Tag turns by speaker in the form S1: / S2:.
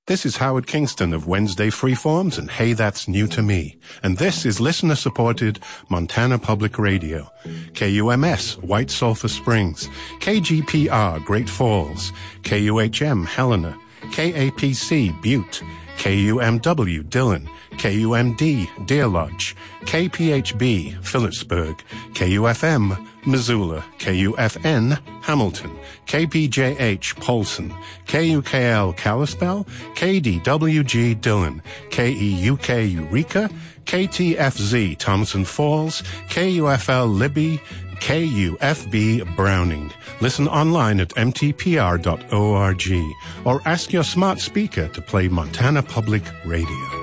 S1: This is Howard Kingston of Wednesday Freeforms and Hey That's New to Me. And this is listener-supported Montana Public Radio. KUMS, White Sulphur Springs. KGPR, Great Falls. KUHM, Helena. KAPC, Butte. KUMW, Dillon. KUMD, Deer Lodge. KPHB, Phillipsburg. KUFM, Missoula. KUFN, Hamilton. KPJH, Polson. KUKL, Kalispell. KDWG, Dillon. KEUK, Eureka. KTFZ, Thompson Falls. KUFL, Libby. KUFB, Browning. Listen online at mtpr.org or ask your smart speaker to play Montana Public Radio.